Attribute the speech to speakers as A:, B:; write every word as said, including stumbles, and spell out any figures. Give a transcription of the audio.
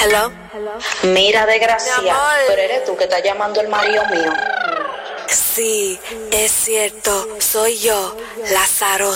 A: Hello.
B: Mira, desgracia, pero eres tú que estás llamando el marido mío.
A: Sí, es cierto, soy yo, Lázaro.